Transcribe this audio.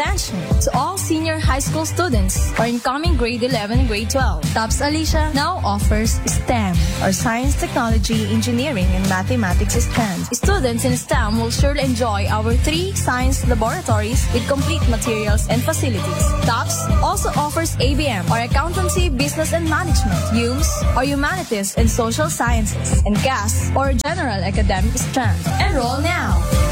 Attention to all senior high school students or incoming grade 11 and grade 12. TOPS Alicia now offers STEM or Science, Technology, Engineering, and Mathematics strands. Students in STEM will surely enjoy our 3 science laboratories with complete materials and facilities. TOPS also offers ABM or Accountancy, Business and Management, HUMS or Humanities and Social Sciences, and GAS or General Academic strand. Enroll now!